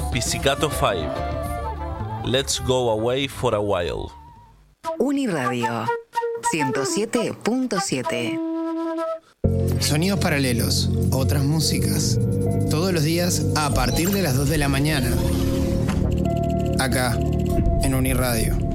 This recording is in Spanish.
Pizzicato 5. Let's go away for a while. Uniradio 107.7. Sonidos paralelos, otras músicas. Todos los días a partir de las 2 de la mañana. Acá, en Uniradio.